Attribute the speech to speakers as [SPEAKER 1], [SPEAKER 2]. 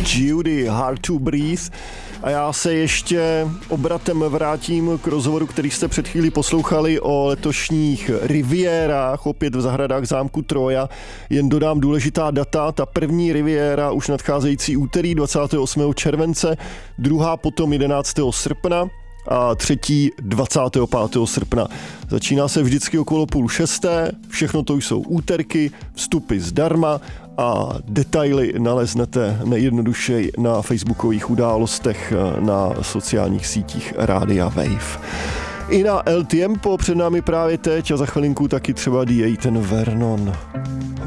[SPEAKER 1] Judy, Hard to Breathe. A já se ještě obratem vrátím k rozhovoru, který jste před chvílí poslouchali o letošních rivierách, opět v zahradách zámku Troja. Jen dodám důležitá data. Ta první riviéra už nadcházející úterý 28. července, druhá potom 11. srpna a třetí 25. srpna. Začíná se vždycky okolo 5:30, všechno to jsou úterky, vstupy zdarma a detaily naleznete nejjednodušeji na facebookových událostech na sociálních sítích Rádia Wave. I na El Tiempo před námi právě teď a za chvilinku taky třeba The Eight Vernon.